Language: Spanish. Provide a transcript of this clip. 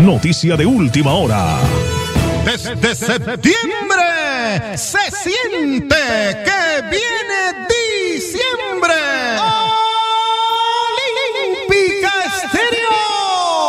noticia de última hora. Desde septiembre se siente que viene diciembre.